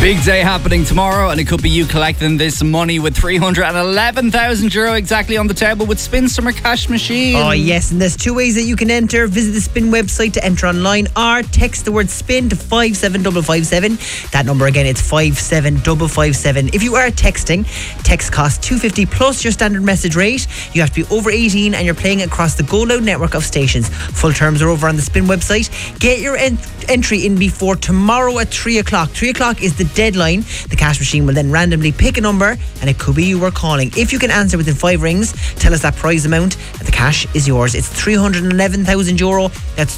Big day happening tomorrow, and it could be you collecting this money with €311,000 exactly on the table with Spin Summer Cash Machine. Oh yes, and there's two ways that you can enter. Visit the Spin website to enter online, or text the word SPIN to 57557. That number again, it's 57557. If you are texting, text costs $2.50 plus your standard message rate. You have to be over 18 and you're playing across the Go Loud network of stations. Full terms are over on the Spin website. Get your entry in before tomorrow at 3 o'clock. 3 o'clock is the deadline. The cash machine will then randomly pick a number, and it could be you were calling. If you can answer within 5 rings, tell us that prize amount, and the cash is yours. It's €311,000. That's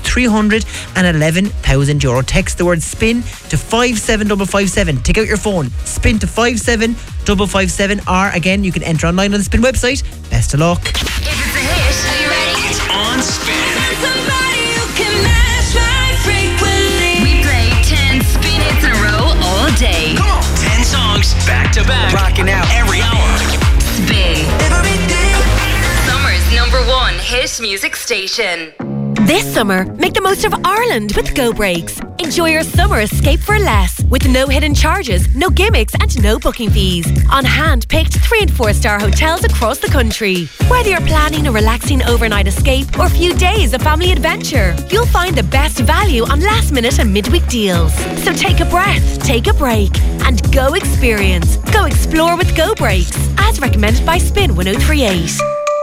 €311,000. Text the word SPIN to 57557. Take out your phone, SPIN to 57557, or again, you can enter online on the Spin website. Best of luck. If it's a hit, are you ready? It's on Spin. Somebody who can match my frequency. We play 10 spin hits in a row all day. Come on. 10 songs back to back. Rocking out every hour. Spin. Summer's #1 hit music station. This summer, make the most of Ireland with Go Breaks. Enjoy your summer escape for less, with no hidden charges, no gimmicks and no booking fees. On hand-picked 3- and 4-star hotels across the country. Whether you're planning a relaxing overnight escape or a few days of family adventure, you'll find the best value on last-minute and midweek deals. So take a breath, take a break, and go experience. Go explore with Go Breaks, as recommended by Spin 1038.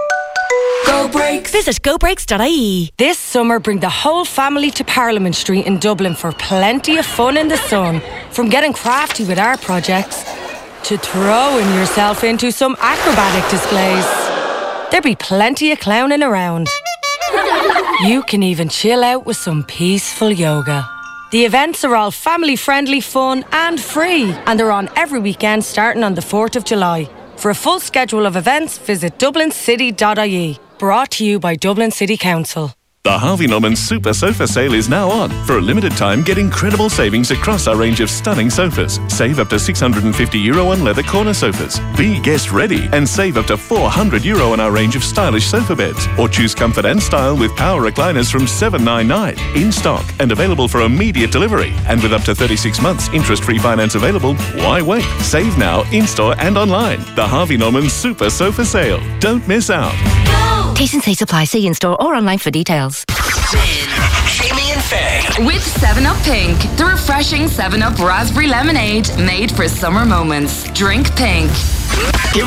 Go Breaks. Visit gobreaks.ie. This summer, bring the whole family to Parliament Street in Dublin for plenty of fun in the sun. From getting crafty with art projects to throwing yourself into some acrobatic displays. There'll be plenty of clowning around. You can even chill out with some peaceful yoga. The events are all family-friendly, fun and free, and they're on every weekend starting on the 4th of July. For a full schedule of events, visit dublincity.ie. Brought to you by Dublin City Council. The Harvey Norman Super Sofa Sale is now on. For a limited time, get incredible savings across our range of stunning sofas. Save up to €650 on leather corner sofas. Be guest ready and save up to €400 on our range of stylish sofa beds. Or choose comfort and style with power recliners from $799. In stock and available for immediate delivery. And with up to 36 months interest-free finance available, why wait? Save now, in-store and online. The Harvey Norman Super Sofa Sale. Don't miss out. Taste and supply. See in-store or online for details. Jamie and Faye. With 7-Up Pink, the refreshing 7-Up Raspberry Lemonade made for summer moments. Drink pink.